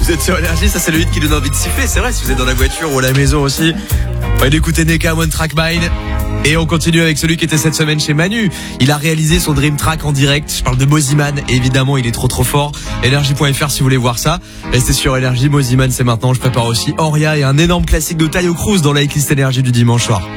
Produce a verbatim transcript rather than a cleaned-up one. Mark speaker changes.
Speaker 1: Vous êtes sur Énergie, ça c'est le hit qui donne envie de siffler, c'est vrai, si vous êtes dans la voiture ou à la maison aussi. On va d'écouter Neka One Track Mind. Et on continue avec celui qui était cette semaine chez Manu. Il a réalisé son Dream Track en direct. Je parle de Moziman. Évidemment, il est trop trop fort. Énergie point F R si vous voulez voir ça. Restez sur Énergie. Moziman, c'est maintenant. Je prépare aussi Oria et un énorme classique de Taio Cruz dans la hitlist Énergie du dimanche soir.